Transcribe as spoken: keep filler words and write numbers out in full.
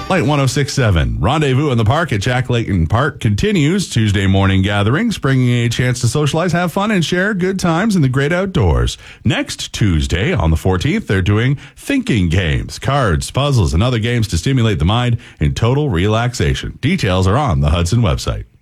Light one oh six point seven. Rendezvous in the Park at Jack Layton Park continues. Tuesday morning gatherings, bringing a chance to socialize, have fun, and share good times in the great outdoors. Next Tuesday, on the fourteenth, they're doing thinking games, cards, puzzles, and other games to stimulate the mind in total relaxation. Details are on the Hudson website.